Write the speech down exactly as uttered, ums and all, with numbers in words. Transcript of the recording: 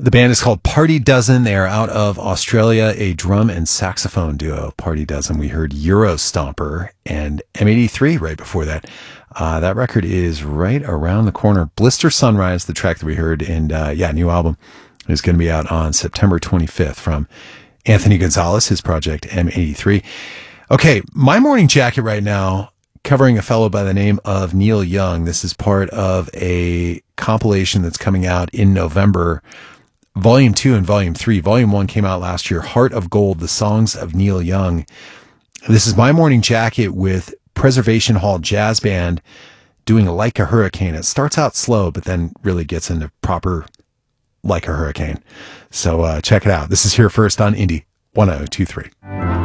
The band is called Party Dozen. They are out of Australia, a drum and saxophone duo. Party Dozen. We heard Euro Stomper and M eighty-three right before that. Uh, that record is right around the corner. Blister Sunrise, the track that we heard, and uh, yeah, new album is going to be out on September twenty-fifth from Anthony Gonzalez, his project M eighty-three. Okay, my morning jacket right now, covering a fellow by the name of Neil Young. This is part of a compilation that's coming out in November. Volume two and Volume three. Volume one came out last year, Heart of Gold, the songs of Neil Young. This is my morning jacket with Preservation Hall Jazz Band doing Like a Hurricane. It starts out slow, but then really gets into proper Like a Hurricane. So uh, check it out. This is Here First on Indie one oh two three.